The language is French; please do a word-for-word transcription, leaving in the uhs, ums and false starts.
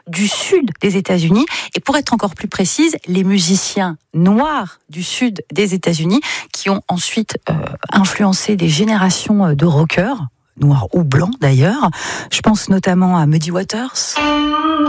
du sud des États-Unis. Et pour être encore plus précise, les musiciens noirs du sud des États-Unis qui ont ensuite euh, influencé des générations de rockers, noirs ou blancs d'ailleurs. Je pense notamment à Muddy Waters.